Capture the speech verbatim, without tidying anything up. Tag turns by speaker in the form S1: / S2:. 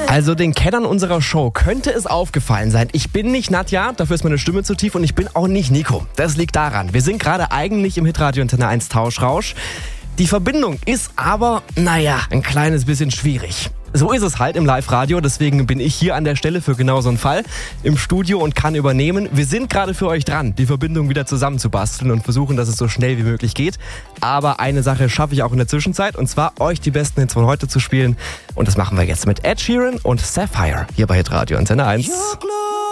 S1: Also den Kennern unserer Show könnte es aufgefallen sein. Ich bin nicht Nadja, dafür ist meine Stimme zu tief, und ich bin auch nicht Nico. Das liegt daran, wir sind gerade eigentlich im Hitradio Antenne eins Tauschrausch. Die Verbindung ist aber, naja, ein kleines bisschen schwierig. So ist es halt im Live-Radio, deswegen bin ich hier an der Stelle für genau so einen Fall im Studio und kann übernehmen. Wir sind gerade für euch dran, die Verbindung wieder zusammenzubasteln und versuchen, dass es so schnell wie möglich geht. Aber eine Sache schaffe ich auch in der Zwischenzeit, und zwar euch die besten Hits von heute zu spielen. Und das machen wir jetzt mit Ed Sheeran und Sapphire hier bei Hitradio Antenne eins.
S2: You're